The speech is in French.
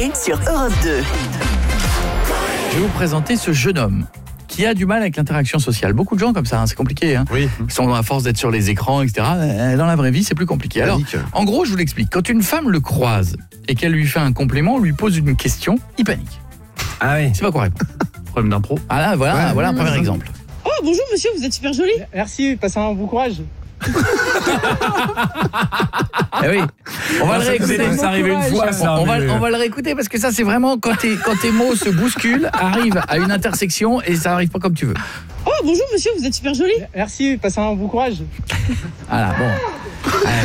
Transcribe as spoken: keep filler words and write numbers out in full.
Ruquier sur Europe deux. Je vais vous présenter ce jeune homme qui a du mal avec l'interaction sociale. Beaucoup de gens comme ça, hein, c'est compliqué. Hein. Oui. Ils sont à force d'être sur les écrans, et cetera. Dans la vraie vie, c'est plus compliqué. Alors, en gros, je vous l'explique. Quand une femme le croise et qu'elle lui fait un compliment, on lui pose une question, il panique. Ah oui. C'est pas quoi répondre. Problème d'impro. Ah là, voilà, Ouais. voilà un premier exemple. Oh bonjour monsieur, vous êtes super joli. Merci, passez un bon courage. Eh oui. On va le Ça, réécouter. c'est arrivé une fois, ça. On va, mais- on va le réécouter parce que ça, c'est vraiment quand, tes- quand tes mots se bousculent, arrivent à une intersection et ça arrive pas comme tu veux. Oh bonjour monsieur, vous êtes super joli. Merci, passez un bon courage. Voilà, bon.